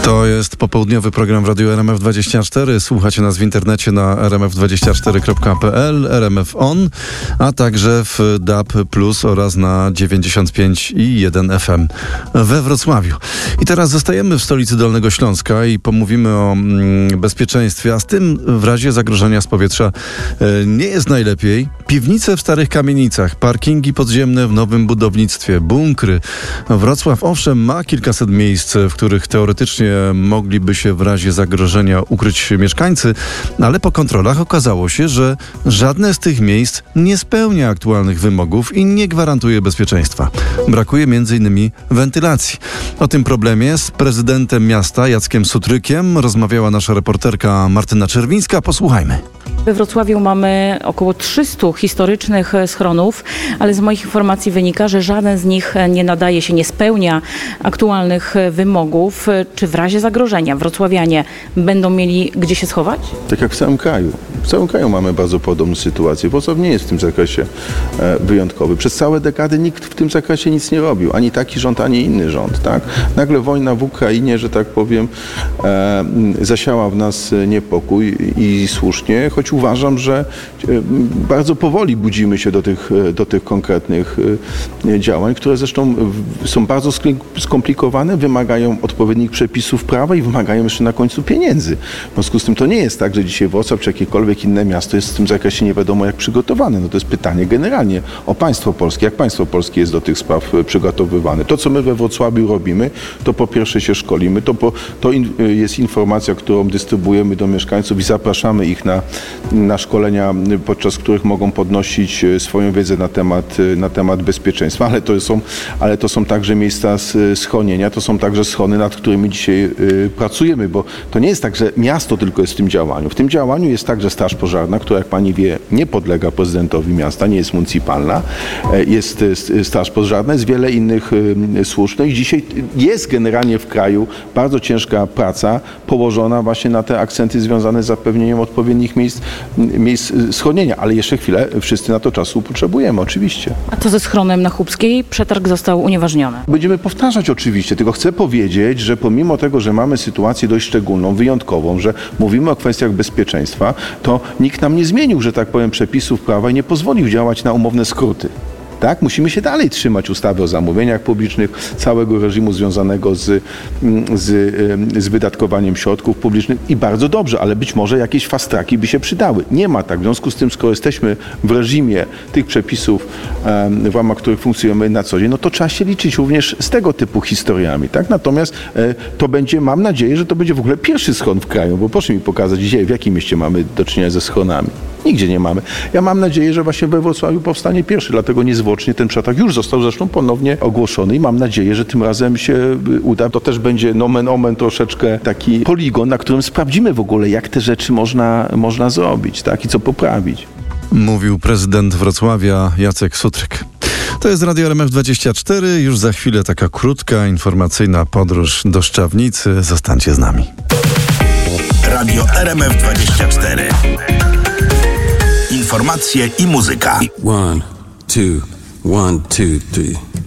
To jest popołudniowy program w Radiu RMF24. Słuchacie nas w internecie na rmf24.pl, RMF On, a także w DAB+ oraz na 95,1 FM we Wrocławiu. I teraz zostajemy w stolicy Dolnego Śląska i pomówimy o bezpieczeństwie, a z tym w razie zagrożenia z powietrza nie jest najlepiej. Piwnice w starych kamienicach, parkingi podziemne w nowym budownictwie, bunkry. Wrocław owszem ma kilkaset miejsc, w których teoretycznie mogliby się w razie zagrożenia ukryć mieszkańcy, ale po kontrolach okazało się, że żadne z tych miejsc nie spełnia aktualnych wymogów i nie gwarantuje bezpieczeństwa. Brakuje m.in. wentylacji. O tym problemie z prezydentem miasta Jackiem Sutrykiem rozmawiała nasza reporterka Martyna Czerwińska. Posłuchajmy. We Wrocławiu mamy około 300 historycznych schronów, ale z moich informacji wynika, że żaden z nich nie spełnia aktualnych wymogów. Czy w razie zagrożenia wrocławianie będą mieli gdzie się schować? Tak jak w całym kraju. W całym kraju mamy bardzo podobną sytuację. Wrocław nie jest w tym zakresie wyjątkowy. Przez całe dekady nikt w tym zakresie nic nie robił. Ani taki rząd, ani inny rząd. Tak? Nagle wojna w Ukrainie, że tak powiem, zasiała w nas niepokój i słusznie, choć uważam, że bardzo powoli budzimy się do tych konkretnych działań, które zresztą są bardzo skomplikowane, wymagają odpowiednich przepisów prawa i wymagają jeszcze na końcu pieniędzy. W związku z tym to nie jest tak, że dzisiaj Wrocław czy jakiekolwiek inne miasto jest w tym zakresie nie wiadomo jak przygotowane. No to jest pytanie generalnie o państwo polskie. Jak państwo polskie jest do tych spraw przygotowywane? To, co my we Wrocławiu robimy, to po pierwsze się szkolimy, to jest informacja, którą dystrybuujemy do mieszkańców i zapraszamy ich na szkolenia, podczas których mogą podnosić swoją wiedzę na temat bezpieczeństwa, ale to są także miejsca schronienia, to są także schrony, nad którymi dzisiaj pracujemy, bo to nie jest tak, że miasto tylko jest w tym działaniu. W tym działaniu jest także Straż Pożarna, która jak pani wie nie podlega prezydentowi miasta, nie jest municypalna, jest Straż Pożarna, jest wiele innych służb. No i dzisiaj jest generalnie w kraju bardzo ciężka praca położona właśnie na te akcenty związane z zapewnieniem odpowiednich miejsc schronienia, ale jeszcze chwilę, wszyscy na to czasu potrzebujemy, oczywiście. A co ze schronem na Chłopskiej? Przetarg został uniewinniony. Będziemy powtarzać oczywiście, tylko chcę powiedzieć, że pomimo tego, że mamy sytuację dość szczególną, wyjątkową, że mówimy o kwestiach bezpieczeństwa, to nikt nam nie zmienił, że tak powiem, przepisów prawa i nie pozwolił działać na umowne skróty. Tak? Musimy się dalej trzymać ustawy o zamówieniach publicznych, całego reżimu związanego z wydatkowaniem środków publicznych i bardzo dobrze, ale być może jakieś fast tracki by się przydały. Nie ma tak. W związku z tym, skoro jesteśmy w reżimie tych przepisów, w ramach których funkcjonujemy na co dzień, no to trzeba się liczyć również z tego typu historiami. Tak? Natomiast to będzie, mam nadzieję, że to będzie w ogóle pierwszy schron w kraju, bo proszę mi pokazać dzisiaj, w jakim mieście mamy do czynienia ze schronami. Nigdzie nie mamy. Ja mam nadzieję, że właśnie we Wrocławiu powstanie pierwszy, dlatego niezwłocznie ten przetarg już został zresztą ponownie ogłoszony i mam nadzieję, że tym razem się uda. To też będzie nomen omen troszeczkę taki poligon, na którym sprawdzimy w ogóle, jak te rzeczy można zrobić, tak, i co poprawić. Mówił prezydent Wrocławia Jacek Sutryk. To jest Radio RMF24. Już za chwilę taka krótka, informacyjna podróż do Szczawnicy. Zostańcie z nami. Radio RMF24. Informacje i muzyka. 1, 2, 1, 2, 3.